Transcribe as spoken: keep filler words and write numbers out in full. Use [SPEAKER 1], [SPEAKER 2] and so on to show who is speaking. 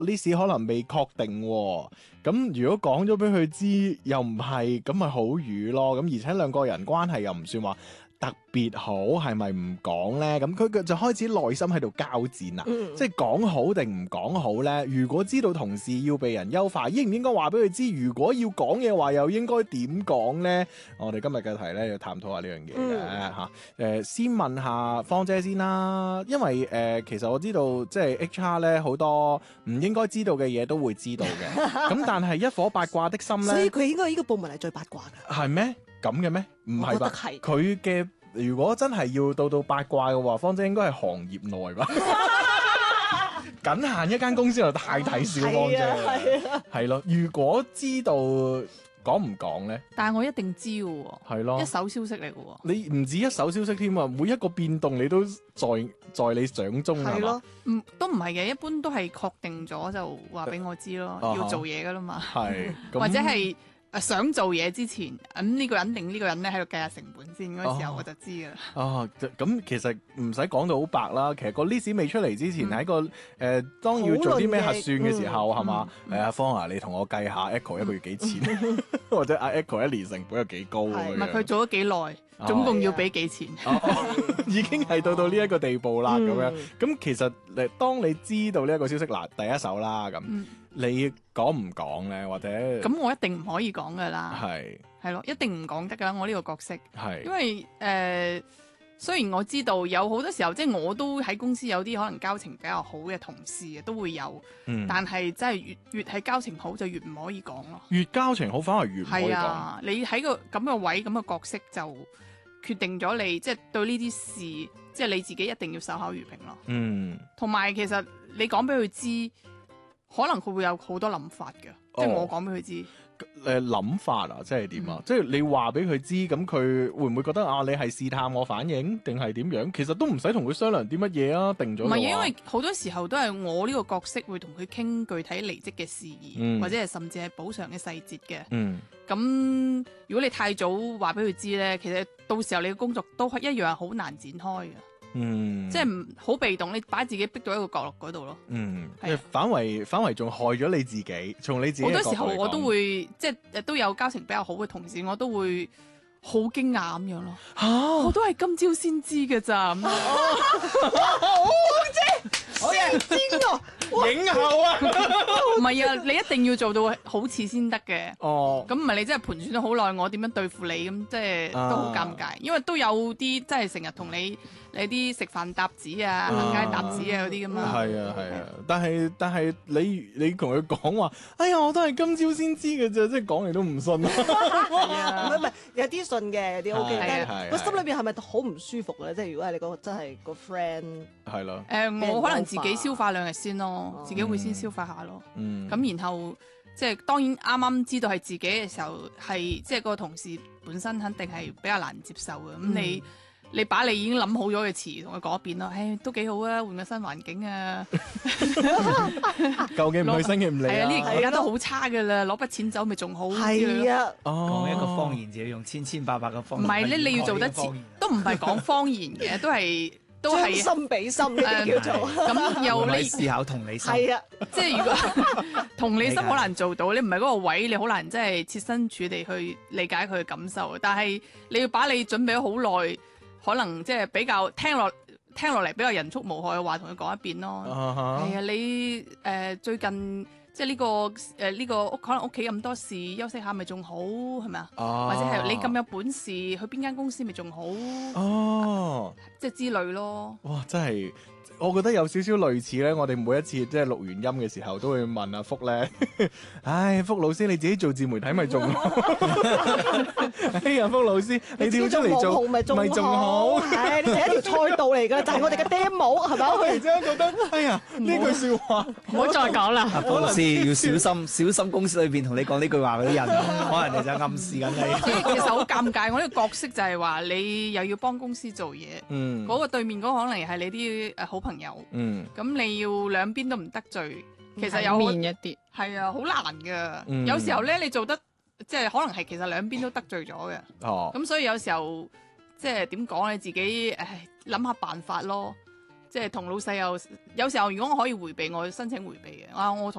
[SPEAKER 1] Liz 可能未確定喎。咁如果講咗俾佢知又唔係，咁咪好瘀咯。咁而且兩個人關係又唔算話特別好，係咪唔講呢？咁佢就開始內心喺度交戰啦，
[SPEAKER 2] 嗯、
[SPEAKER 1] 即係講好定唔講好呢？如果知道同事要被人優化，應唔應該話俾佢知？如果要講嘅話，又應該點講呢？我哋今日嘅題呢，要探討下呢樣嘢嘅嚇。誒、嗯，先問下芳姐先啦，因為誒、呃、其實我知道即係 H R 呢，好多唔應該知道嘅嘢都會知道嘅，咁但係一顆八卦的心呢，
[SPEAKER 2] 所以佢應該呢個部門係最八卦㗎。
[SPEAKER 1] 係咩？咁嘅咩？唔係吧？佢嘅如果真係要到到八卦嘅話，芳姐應該係行業內吧？僅限一間公司就太睇小芳姐啦，係咯。如果知道講唔講咧？
[SPEAKER 3] 但係我一定知嘅喎，
[SPEAKER 1] 係咯，
[SPEAKER 3] 一手消息嚟嘅喎。
[SPEAKER 1] 你唔止一手消息添啊，每一個變動你都在在你掌中係嘛？
[SPEAKER 3] 唔都唔係嘅，一般都係確定咗就話俾我知咯，
[SPEAKER 1] 呃、
[SPEAKER 3] 要做嘢噶啦嘛。
[SPEAKER 1] 係
[SPEAKER 3] 或者係。誒想做嘢之前，咁、嗯、呢、這個人定呢個人咧喺度計下成本先，嗰、那個、時候我就知㗎啦。
[SPEAKER 1] 哦，咁、哦、其實唔使講到好白啦。其實個 list 未出嚟之前，喺、嗯、個誒、呃、當要做啲咩核算嘅時候，係嘛？誒阿芳啊，你同我計下 Echo 一個月幾錢，嗯、或者阿 Echo 一年成本有幾高？唔
[SPEAKER 3] 係佢做咗幾耐，總共要俾幾錢？
[SPEAKER 1] 哦哦、已經係到到呢一個地步啦，咁、嗯、樣。咁其實誒，當你知道呢一個消息嗱，第一手啦咁。嗯你講唔講咧？或者
[SPEAKER 3] 咁我一定唔可以講噶啦，
[SPEAKER 1] 係
[SPEAKER 3] 係咯，一定唔講得噶啦。我呢個角色
[SPEAKER 1] 係，
[SPEAKER 3] 因為誒、呃，雖然我知道有好多時候，即係我都喺公司有啲可能交情比較好嘅同事啊，都會有，嗯、但係真係越越係交情好就越唔可以講咯。
[SPEAKER 1] 越交情好反而越唔可以講。係
[SPEAKER 3] 啊，你喺個咁嘅位咁嘅角色就決定咗你即係對呢啲事，即係你自己一定要守口如瓶咯。嗯，同埋其實你講俾佢知。可能佢會有好多諗法嘅，哦、即係我講俾佢知。
[SPEAKER 1] 誒諗法啊，即係點啊？嗯、即係你話俾佢知，咁佢會唔會覺得啊？你係試探我反應，定係點樣？其實都唔使同佢商量啲乜嘢啊，定咗。唔係，因為
[SPEAKER 3] 好多時候都係我呢個角色會同佢傾具體離職嘅事宜，嗯、或者係甚至係補償嘅細節嘅。嗯。咁如果你太早話俾佢知咧，其實到時候你嘅工作都係一樣係好難展開嘅。嗯，即係唔好被動，你把自己逼到一個角落嗰度咯。嗯，
[SPEAKER 1] 係反為反為仲害咗你自己，從你自己。好多
[SPEAKER 3] 時候我都會即係都有交情比較好嘅同事，我都會好驚訝咁樣咯。吓，我都係今朝先知嘅咋。哦，姐，
[SPEAKER 2] 我先知喎，
[SPEAKER 1] 影后啊！
[SPEAKER 3] 唔係啊，你一定要做到好似先得嘅。哦，咁唔係你真係盤算咗好耐，我點樣對付你咁，即係都好尷尬。因為都有啲真係成日同你。你啲食飯搭子啊，行街搭子啊嗰啲咁啊，
[SPEAKER 1] 係啊係啊，但係但係你你同佢講話，哎呀我都係今朝先知嘅啫，即係講你都唔信。
[SPEAKER 2] 係啊，唔係唔係有啲信嘅，有啲 O K，但係個心裏邊係咪好唔舒服咧？即係如果係你個真係個 friend，
[SPEAKER 1] 係咯。
[SPEAKER 3] 誒，我可能自己消化兩日先咯，自己會先消化下咯。嗯，咁然後即係當然啱啱知道係自己嘅時候，係即係個同事本身肯定係比較難接受嘅。咁你。你把你已經諗好咗嘅詞同佢講一遍咯，誒都幾好啊，換個新環境啊，
[SPEAKER 1] 舊嘅唔去，新嘅唔嚟啊，
[SPEAKER 3] 呢而家都好差噶啦，攞筆錢走咪仲好。
[SPEAKER 2] 係啊，
[SPEAKER 4] 講一個方言就要用千千百百個方言。
[SPEAKER 3] 唔係咧，你要做得似，都唔係講方言嘅，都係都係
[SPEAKER 2] 將心比心呢啲叫做。
[SPEAKER 3] 咁又你
[SPEAKER 4] 思考同理心。
[SPEAKER 2] 係啊，
[SPEAKER 3] 即係如果同理心好難做到，你唔係嗰個位，你好難真係設身處地去理解佢嘅感受。但係你要把你準備咗好耐。可能即係比較聽落聽落嚟比較人畜無害嘅話，同佢講一遍咯。係啊、uh huh. 哎，你誒、呃、最近即係、這、呢個誒呢、呃這個屋可能屋企咁多事，休息下咪仲好係咪啊？Uh huh. 或者係你咁有本事去邊間公司咪仲好哦，uh huh. 即係之類咯。
[SPEAKER 1] 哇！真係〜我覺得有少少類似咧，我哋每一次即係錄完音嘅時候，都會問阿福咧，唉，福老師你自己做自媒體咪仲好？哎呀，福老師你跳出嚟做咪仲好？
[SPEAKER 2] 係，你係一條賽道嚟㗎，就係我哋嘅 demo 係咪？
[SPEAKER 1] 我突然之間覺得，哎呀，呢句説話
[SPEAKER 3] 唔好再講啦。
[SPEAKER 4] 阿福老師要小心，小心公司裏邊同你講呢句話嗰啲人，可能你就暗示緊你。
[SPEAKER 3] 其實好尷尬，我呢個角色就係話你又要幫公司做嘢，嗯，嗰個對面嗰個可能係你啲誒好朋友，嗯，咁你要兩邊都唔得罪，其實有面一啲，係啊，好難噶。嗯、有時候咧，你做得即係可能係其實兩邊都得罪咗嘅，哦，咁所以有時候即係點講，你自己誒諗下辦法咯。 即係同老細又有時候，如果我可以迴避，我申請迴避嘅。啊，我同